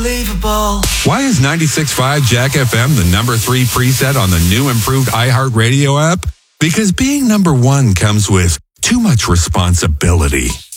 unbelievable. Why is 96.5 Jack FM the number 3 preset on the new improved iHeartRadio app? Because being number 1 comes with too much responsibility.